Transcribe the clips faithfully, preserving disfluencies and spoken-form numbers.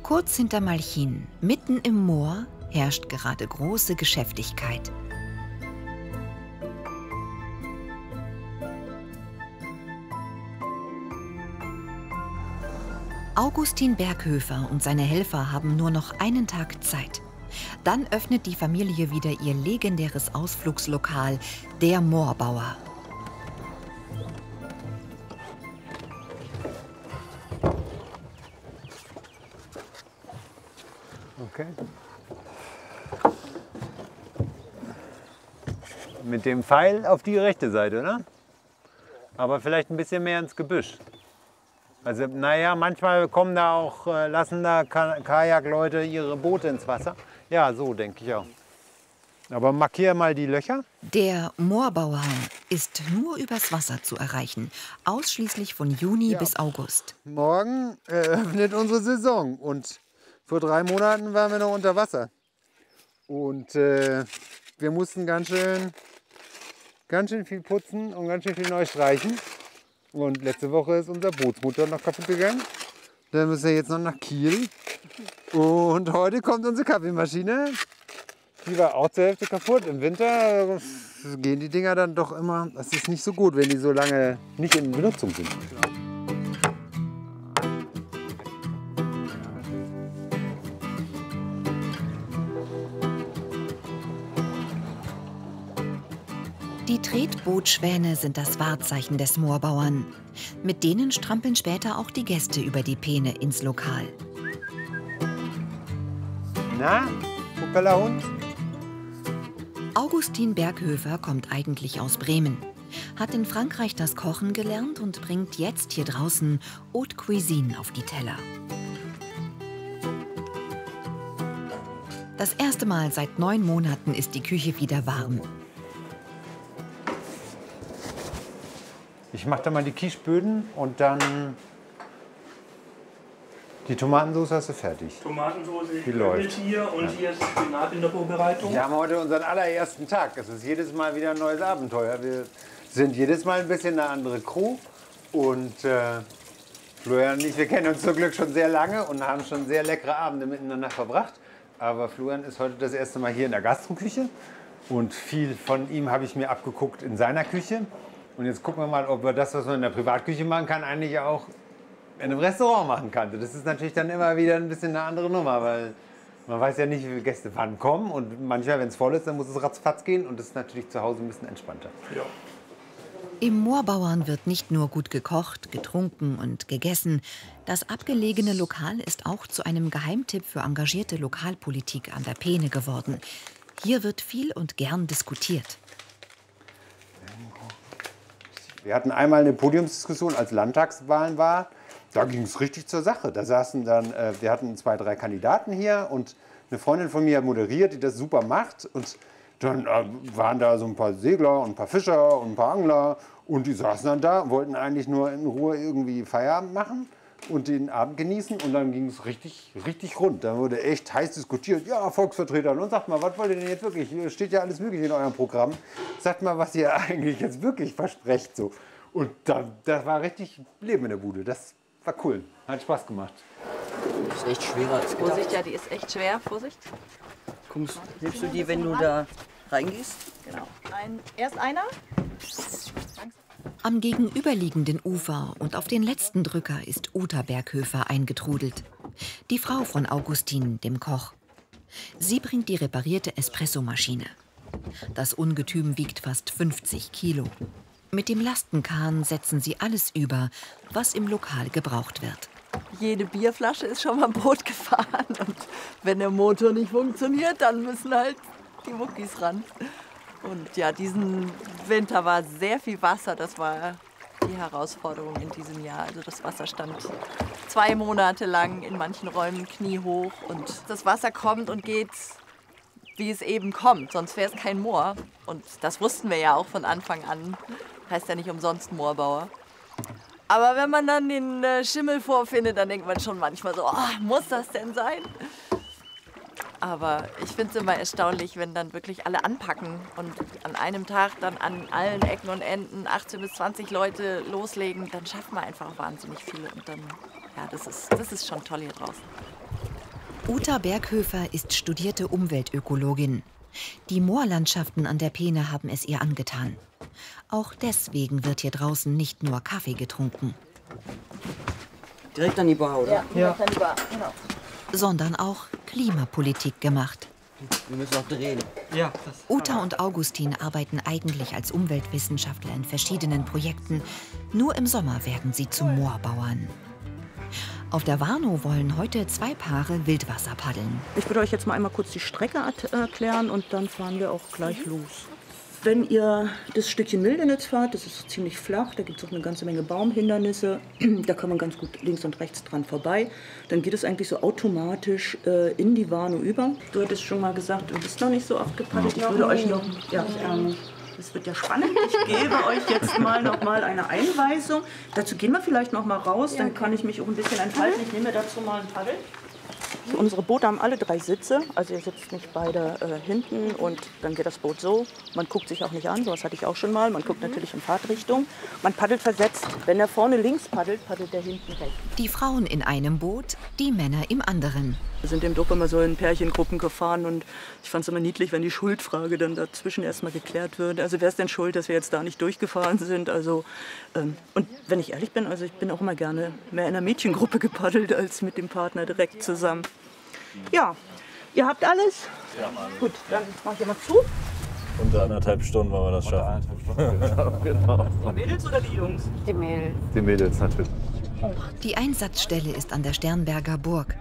Kurz hinter Malchin, mitten im Moor, herrscht gerade große Geschäftigkeit. Augustin Berghöfer und seine Helfer haben nur noch einen Tag Zeit. Dann öffnet die Familie wieder ihr legendäres Ausflugslokal, der Moorbauer. Okay. Mit dem Pfeil auf die rechte Seite, ne? Aber vielleicht ein bisschen mehr ins Gebüsch. Also, naja, manchmal kommen da auch, äh, lassen da Ka Kajakleute ihre Boote ins Wasser. Ja, so denke ich auch. Aber markiere mal die Löcher. Der Moorbauer ist nur übers Wasser zu erreichen, ausschließlich von Juni ja. bis August. Morgen eröffnet unsere Saison und vor drei Monaten waren wir noch unter Wasser. Und äh, wir mussten ganz schön, ganz schön viel putzen und ganz schön viel neu streichen. Und letzte Woche ist unser Bootsmotor noch kaputt gegangen. Dann müssen wir jetzt noch nach Kiel. Und heute kommt unsere Kaffeemaschine. Die war auch zur Hälfte kaputt. Im Winter gehen die Dinger dann doch immer. Das ist nicht so gut, wenn die so lange nicht in Benutzung sind. Die Tretbootschwäne sind das Wahrzeichen des Moorbauern. Mit denen strampeln später auch die Gäste über die Peene ins Lokal. Na, Propellerhund? Augustin Berghöfer kommt eigentlich aus Bremen, hat in Frankreich das Kochen gelernt und bringt jetzt hier draußen Haute Cuisine auf die Teller. Das erste Mal seit neun Monaten ist die Küche wieder warm. Ich mache da mal die Quicheböden und dann die Tomatensauce hast du fertig. Tomatensauce die läuft hier und ja. hier ist Spinat in der Vorbereitung. Wir haben heute unseren allerersten Tag. Es ist jedes Mal wieder ein neues Abenteuer. Wir sind jedes Mal ein bisschen eine andere Crew. Und äh, Florian und ich, wir kennen uns zum Glück schon sehr lange und haben schon sehr leckere Abende miteinander verbracht. Aber Florian ist heute das erste Mal hier in der Gastroküche. Und viel von ihm habe ich mir abgeguckt in seiner Küche. Und jetzt gucken wir mal, ob wir das, was man in der Privatküche machen kann, eigentlich auch in einem Restaurant machen kann. Das ist natürlich dann immer wieder ein bisschen eine andere Nummer, weil man weiß ja nicht, wie viele Gäste wann kommen. Und manchmal, wenn es voll ist, dann muss es ratzfatz gehen. Und das ist natürlich zu Hause ein bisschen entspannter. Ja. Im Moorbauern wird nicht nur gut gekocht, getrunken und gegessen. Das abgelegene Lokal ist auch zu einem Geheimtipp für engagierte Lokalpolitik an der Peene geworden. Hier wird viel und gern diskutiert. Wir hatten einmal eine Podiumsdiskussion, als Landtagswahlen war. Da ging es richtig zur Sache. Da saßen dann, äh, wir hatten zwei, drei Kandidaten hier und eine Freundin von mir moderiert, die das super macht. Und dann äh, waren da so ein paar Segler und ein paar Fischer und ein paar Angler. Und die saßen dann da, wollten eigentlich nur in Ruhe irgendwie Feierabend machen und den Abend genießen. Und dann ging es richtig, richtig rund. Da wurde echt heiß diskutiert. Ja, Volksvertreter, und sagt mal, was wollt ihr denn jetzt wirklich? Hier steht ja alles Mögliche in eurem Programm. Sagt mal, was ihr eigentlich jetzt wirklich versprecht. So. Und dann, das war richtig Leben in der Bude. Das war cool. Hat Spaß gemacht. Das ist echt schwerer als gedacht. Vorsicht, ja, die ist echt schwer. Vorsicht. Kommst, hilfst du dir, wenn du da reingehst? Genau. Ein, erst einer. Am gegenüberliegenden Ufer und auf den letzten Drücker ist Uta Berghöfer eingetrudelt. Die Frau von Augustin, dem Koch. Sie bringt die reparierte Espressomaschine. Das Ungetüm wiegt fast fünfzig Kilo. Mit dem Lastenkahn setzen sie alles über, was im Lokal gebraucht wird. Jede Bierflasche ist schon mal Boot gefahren. Und wenn der Motor nicht funktioniert, dann müssen halt die Muckis ran. Und ja, diesen Winter war sehr viel Wasser. Das war die Herausforderung in diesem Jahr. Also das Wasser stand zwei Monate lang in manchen Räumen kniehoch. Und das Wasser kommt und geht, wie es eben kommt. Sonst wäre es kein Moor. Und das wussten wir ja auch von Anfang an. Heißt ja nicht umsonst Moorbauer. Aber wenn man dann den äh, Schimmel vorfindet, dann denkt man schon manchmal so, oh, muss das denn sein? Aber ich finde es immer erstaunlich, wenn dann wirklich alle anpacken und an einem Tag dann an allen Ecken und Enden achtzehn bis zwanzig Leute loslegen, dann schafft man einfach wahnsinnig viel. Und dann, ja, das ist, das ist schon toll hier draußen. Uta Berghöfer ist studierte Umweltökologin. Die Moorlandschaften an der Peene haben es ihr angetan. Auch deswegen wird hier draußen nicht nur Kaffee getrunken. Direkt an die Bar, oder? Ja, direkt an die Bar, genau. Sondern auch Klimapolitik gemacht. Wir müssen auch drehen. Ja, das Uta und Augustin arbeiten eigentlich als Umweltwissenschaftler in verschiedenen Projekten. Nur im Sommer werden sie zu Moorbauern. Auf der Warnow wollen heute zwei Paare Wildwasser paddeln. Ich würde euch jetzt mal einmal kurz die Strecke erklären und dann fahren wir auch gleich los. Wenn ihr das Stückchen Mildenitz fahrt, das ist ziemlich flach, da gibt es auch eine ganze Menge Baumhindernisse, da kann man ganz gut links und rechts dran vorbei. Dann geht es eigentlich so automatisch äh, in die Warnow über. Du hattest schon mal gesagt, du bist noch nicht so oft gepaddelt. Ich würde euch noch, ja, ähm, das wird ja spannend. Ich gebe euch jetzt mal noch mal eine Einweisung. Dazu gehen wir vielleicht noch mal raus, dann kann ich mich auch ein bisschen entfalten. Ich nehme dazu mal ein Paddel. Unsere Boote haben alle drei Sitze, also ihr sitzt nicht beide äh, hinten und dann geht das Boot so. Man guckt sich auch nicht an, sowas hatte ich auch schon mal. Man guckt natürlich in Fahrtrichtung. Man paddelt versetzt. Wenn der vorne links paddelt, paddelt der hinten rechts. Die Frauen in einem Boot, die Männer im anderen. Wir sind im Dorf immer so in Pärchengruppen gefahren und ich fand es immer niedlich, wenn die Schuldfrage dann dazwischen erstmal geklärt wird. Also wer ist denn schuld, dass wir jetzt da nicht durchgefahren sind? Also, ähm, und wenn ich ehrlich bin, also ich bin auch immer gerne mehr in einer Mädchengruppe gepaddelt als mit dem Partner direkt zusammen. Ja, ihr habt alles? Ja, gut, dann mach ich mal zu. Unter anderthalb Stunden wollen wir das schaffen. Genau. Die Mädels oder die Jungs? Die Mädels. Die Mädels natürlich. Die Einsatzstelle ist an der Sternberger Burg.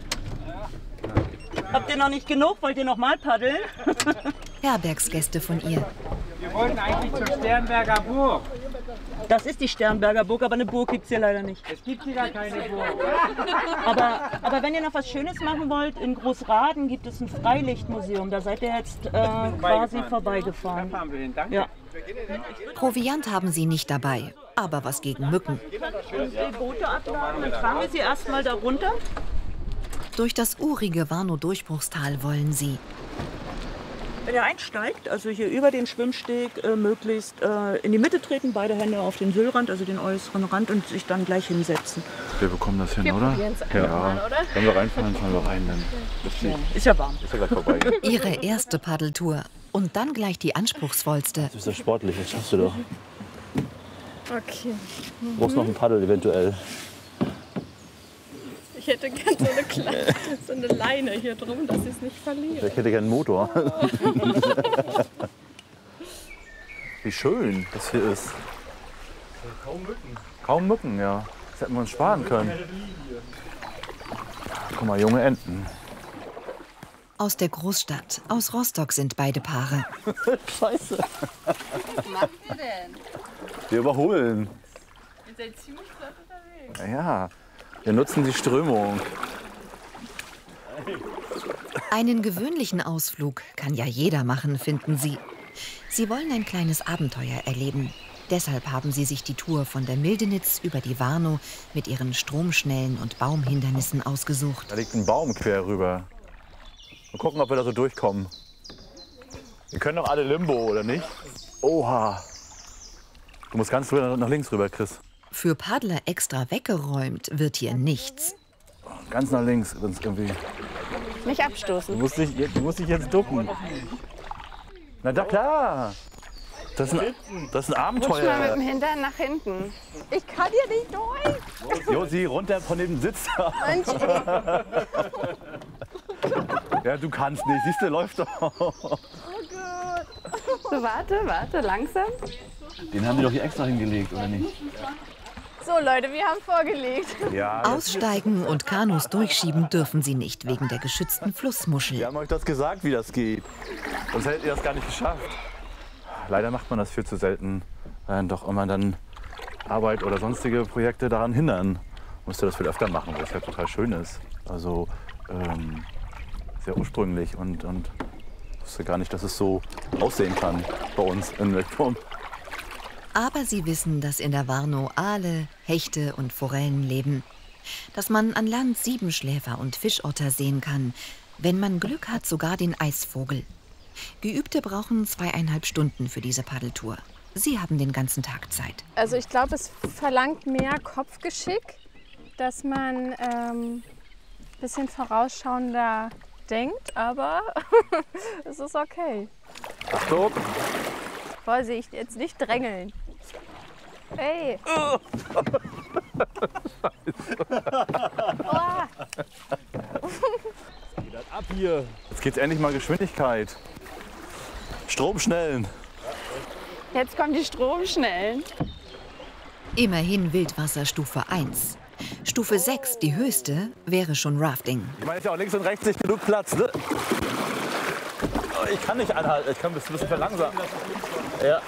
Habt ihr noch nicht genug? Wollt ihr noch mal paddeln? Herbergsgäste von ihr. Wir wollten eigentlich zur Sternberger Burg. Das ist die Sternberger Burg, aber eine Burg gibt es hier leider nicht. Es gibt hier gar keine Burg. Aber, aber wenn ihr noch was Schönes machen wollt, in Großraden gibt es ein Freilichtmuseum. Da seid ihr jetzt äh, quasi vorbeigefahren. Da fahren wir hin, danke. Ja. Proviant haben sie nicht dabei, aber was gegen Mücken. Die Boote abladen, dann tragen wir sie erstmal da runter. Durch das urige Warnow-Durchbruchstal wollen sie. Wenn ihr einsteigt, also hier über den Schwimmsteg, äh, möglichst äh, in die Mitte treten, beide Hände auf den Sylrand, also den äußeren Rand, und sich dann gleich hinsetzen. Wir bekommen das hin, wir oder? Ja. Mal, oder? Wenn wir reinfahren, fahren wir rein. Dann ja. Ist ja warm. Ist ja gleich vorbei. Ihre erste Paddeltour und dann gleich die anspruchsvollste. Du bist ja sportlich, das schaffst du doch. Okay. Du brauchst noch ein Paddel eventuell. Ich hätte gerne so eine, kleine, so eine Leine hier drum, dass ich es nicht verliere. Ich hätte gerne einen Motor. Wie schön das hier ist. Kaum Mücken. Kaum Mücken, ja. Das hätten wir uns sparen können. Guck mal, junge Enten. Aus der Großstadt, aus Rostock sind beide Paare. Scheiße. Was macht ihr denn? Wir überholen. Ihr seid ziemlich flott unterwegs. Ja, wir nutzen die Strömung. Einen gewöhnlichen Ausflug kann ja jeder machen, finden sie. Sie wollen ein kleines Abenteuer erleben. Deshalb haben sie sich die Tour von der Mildenitz über die Warnow mit ihren Stromschnellen und Baumhindernissen ausgesucht. Da liegt ein Baum quer rüber. Mal gucken, ob wir da so durchkommen. Wir können doch alle Limbo, oder nicht? Oha. Du musst ganz rüber nach links rüber, Chris. Für Paddler extra weggeräumt wird hier nichts. Ganz nach links, sonst irgendwie. Nicht abstoßen. Du musst dich, du musst dich jetzt ducken. Na da klar. Das ist ein, das ist ein Rutsch mal mit Abenteuer. dem Hintern nach hinten. Ich kann hier nicht durch. Josi, runter von dem Sitz. Mensch, Ja, du kannst nicht. Siehst du, läuft doch. oh Gott. So, warte, warte, langsam. Den haben die doch hier extra hingelegt, oder nicht? So, Leute, wir haben vorgelegt. Ja. Aussteigen und Kanus durchschieben dürfen sie nicht wegen der geschützten Flussmuschel. Wir haben euch das gesagt, wie das geht. Sonst hättet ihr das gar nicht geschafft. Leider macht man das viel zu selten, weil doch immer dann Arbeit oder sonstige Projekte daran hindern. Musst du das viel öfter machen, weil es ja total schön ist. Also ähm, sehr ursprünglich und, und ich wusste gar nicht, dass es so aussehen kann bei uns in Mecklenburg. Aber sie wissen, dass in der Warnow Aale, Hechte und Forellen leben. Dass man an Land Siebenschläfer und Fischotter sehen kann. Wenn man Glück hat, sogar den Eisvogel. Geübte brauchen zweieinhalb Stunden für diese Paddeltour. Sie haben den ganzen Tag Zeit. Also ich glaube, es verlangt mehr Kopfgeschick, dass man ähm, bisschen vorausschauender denkt, aber es ist okay. Achtung! Vorsicht, jetzt nicht drängeln. Hey! Oh. Geht das ab hier. Jetzt geht's endlich mal Geschwindigkeit. Stromschnellen. Jetzt kommen die Stromschnellen. Immerhin Wildwasserstufe eins. Stufe sechs, die höchste, wäre schon Rafting. Ich meine, ist ja auch links und rechts nicht genug Platz, ne? Ich kann nicht anhalten, ich kann ein bisschen verlangsamen. Ja.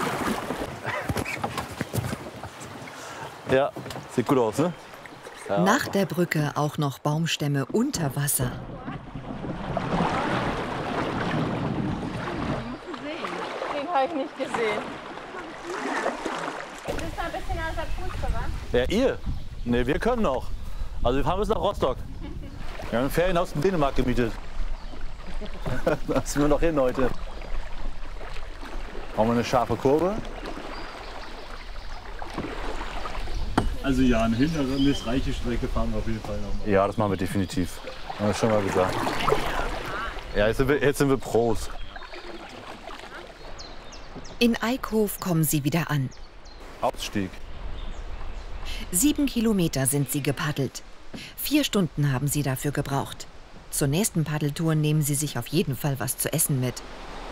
Ja, sieht gut aus, ne? Ja. Nach der Brücke auch noch Baumstämme unter Wasser. Den habe ich nicht gesehen. Es ist noch ein bisschen aus der Puste, wa? Ja, ihr? Ne, wir können noch. Also wir fahren bis nach Rostock. Wir haben ein Ferienhaus in Dänemark gemietet. Da sind wir noch hin heute. Brauchen wir eine scharfe Kurve? Also ja, eine hindernisreiche Strecke fahren wir auf jeden Fall noch mal. Ja, das machen wir definitiv. Haben wir schon mal gesagt. Ja, jetzt sind wir, jetzt sind wir Pros. In Eickhof kommen sie wieder an. Hauptstieg. Sieben Kilometer sind sie gepaddelt. Vier Stunden haben sie dafür gebraucht. Zur nächsten Paddeltour nehmen sie sich auf jeden Fall was zu essen mit.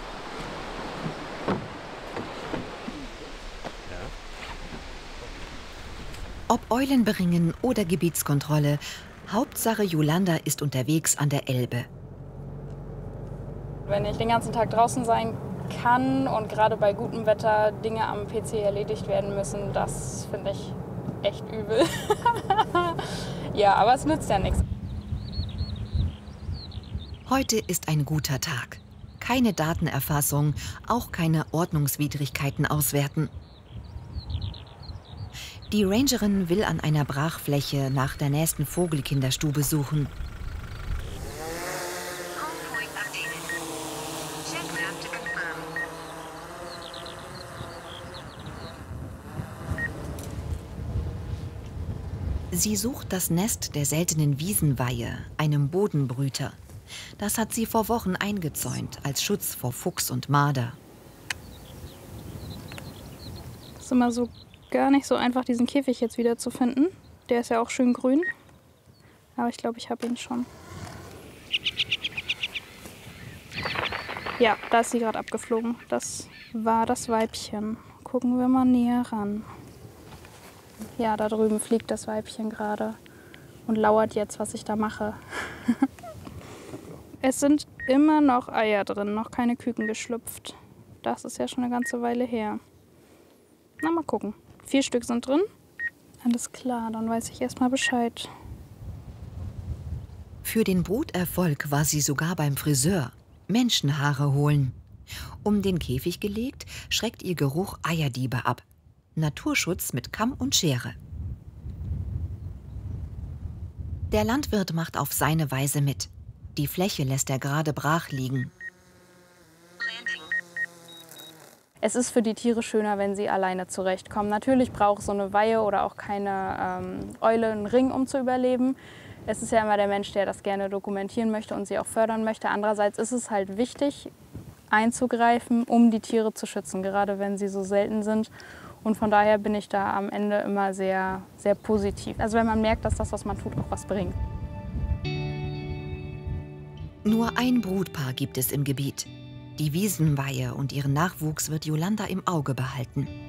Ob Eulenberingen oder Gebietskontrolle, Hauptsache Yolanda ist unterwegs an der Elbe. Wenn ich den ganzen Tag draußen sein kann und gerade bei gutem Wetter Dinge am P C erledigt werden müssen, das finde ich echt übel. Ja, aber es nützt ja nichts. Heute ist ein guter Tag. Keine Datenerfassung, auch keine Ordnungswidrigkeiten auswerten. Die Rangerin will an einer Brachfläche nach der nächsten Vogelkinderstube suchen. Sie sucht das Nest der seltenen Wiesenweihe, einem Bodenbrüter. Das hat sie vor Wochen eingezäunt, als Schutz vor Fuchs und Marder. Es ist immer so gar nicht so einfach, diesen Käfig jetzt wieder zu finden. Der ist ja auch schön grün. Aber ich glaube, ich habe ihn schon. Ja, da ist sie gerade abgeflogen. Das war das Weibchen. Gucken wir mal näher ran. Ja, da drüben fliegt das Weibchen gerade und lauert jetzt, was ich da mache. Es sind immer noch Eier drin, noch keine Küken geschlüpft. Das ist ja schon eine ganze Weile her. Na, mal gucken. Vier Stück sind drin. Alles klar, dann weiß ich erstmal Bescheid. Für den Bruterfolg war sie sogar beim Friseur. Menschenhaare holen. Um den Käfig gelegt, schreckt ihr Geruch Eierdiebe ab. Naturschutz mit Kamm und Schere. Der Landwirt macht auf seine Weise mit. Die Fläche lässt er gerade brach liegen. Es ist für die Tiere schöner, wenn sie alleine zurechtkommen. Natürlich braucht so eine Weihe oder auch keine ähm, Eule einen Ring, um zu überleben. Es ist ja immer der Mensch, der das gerne dokumentieren möchte und sie auch fördern möchte. Andererseits ist es halt wichtig, einzugreifen, um die Tiere zu schützen, gerade wenn sie so selten sind. Und von daher bin ich da am Ende immer sehr, sehr positiv. Also wenn man merkt, dass das, was man tut, auch was bringt. Nur ein Brutpaar gibt es im Gebiet. Die Wiesenweihe und ihren Nachwuchs wird Yolanda im Auge behalten.